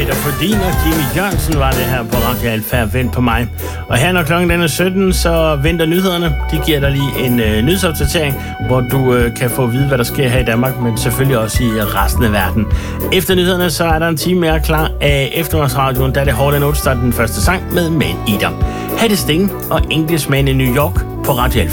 Peter Fordin og Jimmy Jørgensen var det her på Radio Alfa. Vent på mig. Og her når klokken den er 17, så venter nyhederne. De giver dig lige en nyhedsopdatering, hvor du kan få at vide, hvad der sker her i Danmark, men selvfølgelig også i resten af verden. Efter nyhederne, så er der en time mere klar af eftermiddagsradioen, der er det Hall & Oates, der er den første sang med Man Eater. Ha' det Sting og Englishman i New York på Radio Alfa.